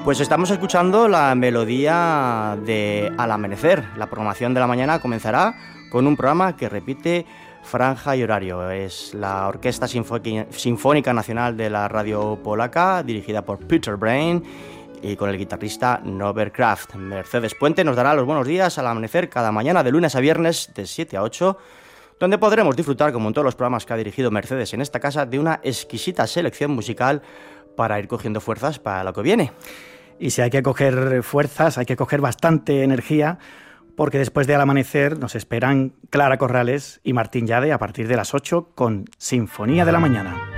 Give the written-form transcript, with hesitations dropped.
Pues estamos escuchando la melodía de Al Amanecer. La programación de la mañana comenzará con un programa que repite franja y horario. Es la Orquesta Sinfónica Nacional de la Radio Polaca, dirigida por Peter Brain y con el guitarrista Norbert Kraft. Mercedes Puente nos dará los buenos días al amanecer cada mañana de lunes a viernes de 7 a 8, donde podremos disfrutar, como en todos los programas que ha dirigido Mercedes en esta casa, de una exquisita selección musical para ir cogiendo fuerzas para lo que viene. Y si hay que coger fuerzas, hay que coger bastante energía, porque después de Al Amanecer nos esperan Clara Corrales y Martín Llade a partir de las 8 con Sinfonía de la Mañana.